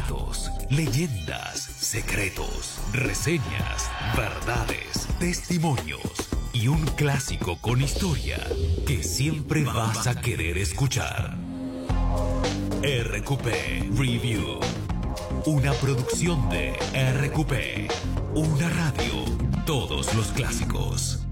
datos, leyendas, secretos, reseñas, verdades, testimonios y un clásico con historia que siempre vas a querer escuchar. RQP Review. Una producción de RQP. Una radio. Todos los clásicos.